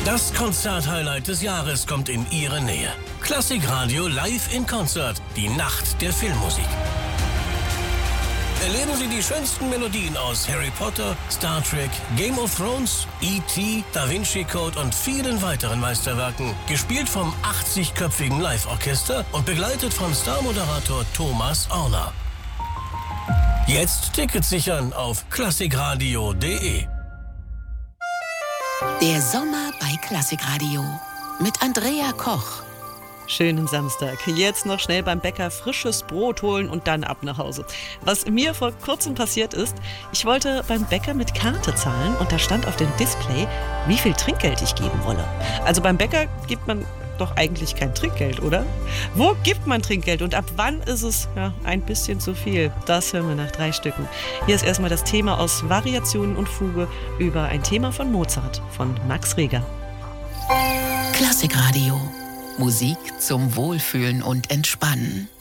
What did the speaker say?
Das Konzert-Highlight des Jahres kommt in Ihre Nähe. Klassikradio live in Konzert. Die Nacht der Filmmusik. Erleben Sie die schönsten Melodien aus Harry Potter, Star Trek, Game of Thrones, E.T., Da Vinci Code und vielen weiteren Meisterwerken. Gespielt vom 80-köpfigen Live-Orchester und begleitet von Star-Moderator Thomas Orner. Jetzt Tickets sichern auf klassikradio.de. Der Sommer bei Klassikradio mit Andrea Koch. Schönen Samstag. Jetzt noch schnell beim Bäcker frisches Brot holen und dann ab nach Hause. Was mir vor kurzem passiert ist, ich wollte beim Bäcker mit Karte zahlen und da stand auf dem Display, wie viel Trinkgeld ich geben wolle. Also beim Bäcker gibt man doch eigentlich kein Trinkgeld, oder? Wo gibt man Trinkgeld und ab wann ist es ein bisschen zu viel? Das hören wir nach 3 Stücken. Hier ist erstmal das Thema aus Variationen und Fuge über ein Thema von Mozart von Max Reger. Klassikradio. Musik zum Wohlfühlen und Entspannen.